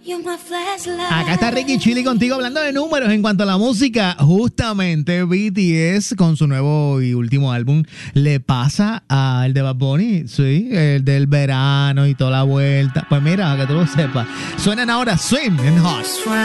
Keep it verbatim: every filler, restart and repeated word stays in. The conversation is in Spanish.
Acá está Ricky Chili contigo hablando de números en cuanto a la música. Justamente B T S con su nuevo y último álbum le pasa al de Bad Bunny, sí, el del verano y toda la vuelta. Pues mira, que tú lo sepas. Suenan ahora Swim en Hot.